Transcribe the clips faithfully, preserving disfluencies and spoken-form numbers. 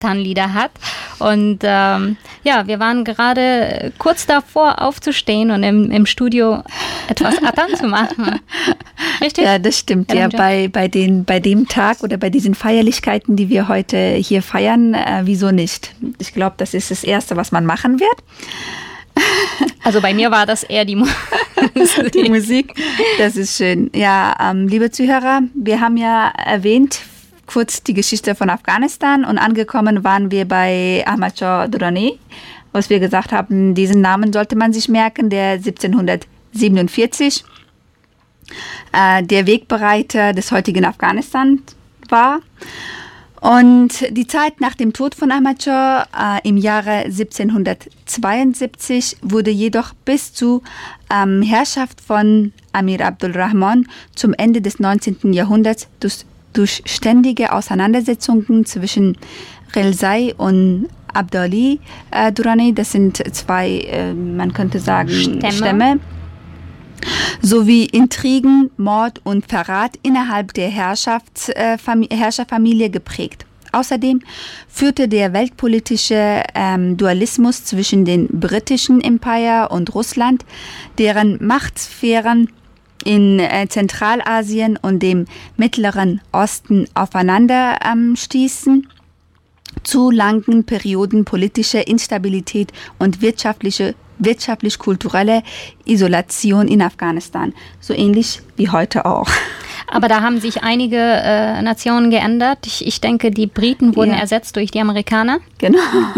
Afghanistan-Lieder hat. Und ähm, ja, wir waren gerade kurz davor aufzustehen und im, im Studio etwas Adhan zu machen. Richtig? Ja, das stimmt. Ja, bei, bei, den, bei dem Tag oder bei diesen Feierlichkeiten, die wir heute hier feiern, äh, wieso nicht? Ich glaube, das ist das Erste, was man machen wird. Also bei mir war das eher die, Mu- die Musik. Das ist schön. Ja, ähm, liebe Zuhörer, wir haben ja erwähnt, kurz die Geschichte von Afghanistan und angekommen waren wir bei Ahmad Shah Durrani, was wir gesagt haben, diesen Namen sollte man sich merken, der siebzehnhundertsiebenundvierzig äh, der Wegbereiter des heutigen Afghanistan war. Und die Zeit nach dem Tod von Ahmad Shah äh, im Jahre siebzehnhundertzweiundsiebzig wurde jedoch bis zur ähm, Herrschaft von Amir Abdul Rahman zum Ende des neunzehnten Jahrhunderts durch durch ständige Auseinandersetzungen zwischen Relzai und Abdali äh, Durrani, das sind zwei, äh, man könnte sagen, Stämme. Stämme, sowie Intrigen, Mord und Verrat innerhalb der Herrschafts, äh, Fam- Herrscherfamilie geprägt. Außerdem führte der weltpolitische ähm, Dualismus zwischen dem britischen Empire und Russland, deren Machtsphären in äh, Zentralasien und dem Mittleren Osten aufeinander ähm, stießen, zu langen Perioden politischer Instabilität und wirtschaftliche, wirtschaftlich-kulturelle Isolation in Afghanistan. So ähnlich wie heute auch. Aber da haben sich einige äh, Nationen geändert. Ich, ich denke, die Briten wurden ja. ersetzt durch die Amerikaner. Genau.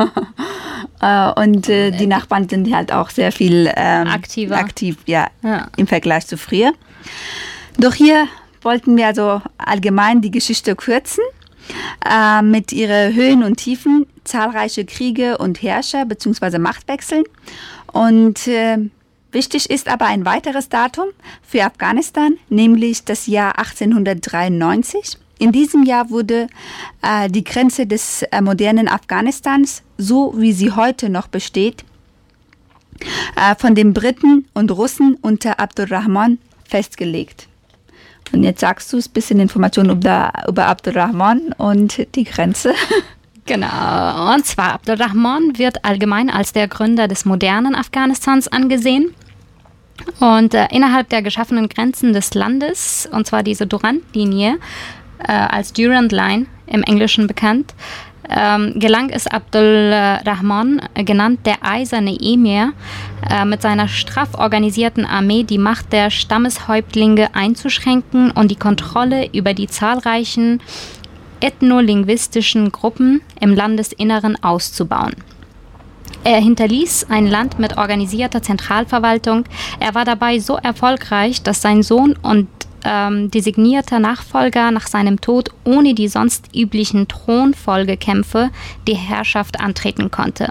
Und äh, die Nachbarn sind halt auch sehr viel ähm, aktiver. aktiv ja, ja. im Vergleich zu früher. Doch hier wollten wir also allgemein die Geschichte kürzen. Äh, mit ihren Höhen und Tiefen, zahlreiche Kriege und Herrscher bzw. Machtwechseln. Und äh, wichtig ist aber ein weiteres Datum für Afghanistan, nämlich das Jahr achtzehnhundertdreiundneunzig. In diesem Jahr wurde äh, die Grenze des äh, modernen Afghanistans, so wie sie heute noch besteht, äh, von den Briten und Russen unter Abdur Rahman festgelegt. Und jetzt sagst du es, ein bisschen Informationen über, über Abdur Rahman und die Grenze. Genau, und zwar Abdur Rahman wird allgemein als der Gründer des modernen Afghanistans angesehen. Und äh, innerhalb der geschaffenen Grenzen des Landes, und zwar diese Durand-Linie, äh, als Durand Line im Englischen bekannt, ähm, gelang es Abdul Rahman, äh, genannt der Eiserne Emir, äh, mit seiner straff organisierten Armee die Macht der Stammeshäuptlinge einzuschränken und die Kontrolle über die zahlreichen ethnolinguistischen Gruppen im Landesinneren auszubauen. Er hinterließ ein Land mit organisierter Zentralverwaltung. Er war dabei so erfolgreich, dass sein Sohn und ähm, designierter Nachfolger nach seinem Tod ohne die sonst üblichen Thronfolgekämpfe die Herrschaft antreten konnte.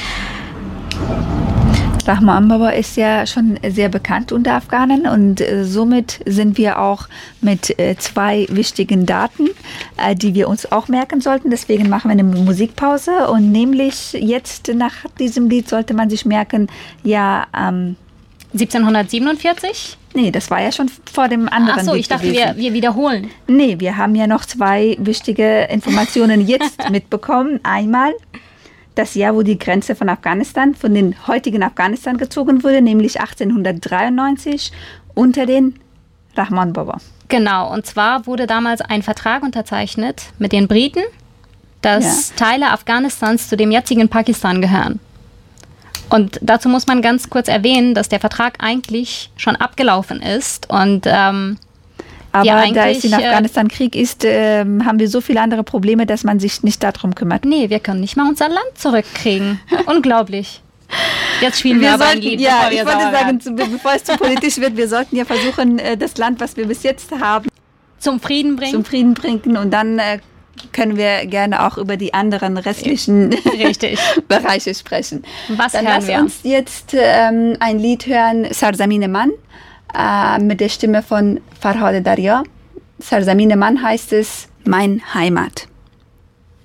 Rahman Baba ist ja schon sehr bekannt unter Afghanen und äh, somit sind wir auch mit äh, zwei wichtigen Daten, äh, die wir uns auch merken sollten. Deswegen machen wir eine Musikpause und nämlich jetzt nach diesem Lied sollte man sich merken, ja, ähm, siebzehnhundertsiebenundvierzig? Nee, das war ja schon vor dem anderen Lied. Ach so, ich dachte, wir, wir wiederholen. Nee, wir haben ja noch zwei wichtige Informationen jetzt mitbekommen. Einmal das Jahr, wo die Grenze von Afghanistan, von den heutigen Afghanistan gezogen wurde, nämlich achtzehnhundertdreiundneunzig unter den Rahman Baba. Genau, und zwar wurde damals ein Vertrag unterzeichnet mit den Briten, dass ja. Teile Afghanistans zu dem jetzigen Pakistan gehören. Und dazu muss man ganz kurz erwähnen, dass der Vertrag eigentlich schon abgelaufen ist und ähm, aber da es in Afghanistan-Krieg ist, äh, haben wir so viele andere Probleme, dass man sich nicht darum kümmert. Nee, wir können nicht mal unser Land zurückkriegen. Unglaublich. Jetzt spielen wir, wir aber sollten, ein Lied. Ja, ich wollte sagen, zu, bevor es zu politisch wird, wir sollten ja versuchen, das Land, was wir bis jetzt haben, zum Frieden bringen. Zum Frieden bringen und dann äh, können wir gerne auch über die anderen restlichen Richtig. Bereiche sprechen. Was dann hören lass wir? uns jetzt ähm, ein Lied hören, Sarzamine Man, äh, mit der Stimme von Farhad Darya. Sarzamine Man heißt es, mein Heimat.